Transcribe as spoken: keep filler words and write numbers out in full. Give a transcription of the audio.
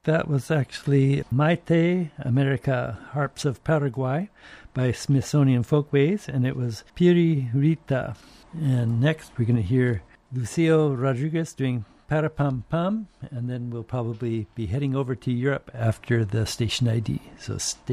That was actually Maite America Harps of Paraguay by Smithsonian Folkways, and it was Piririta. And next we're going to hear Lucio Rodriguez doing Parapam Pam, and then we'll probably be heading over to Europe after the station I D. So stay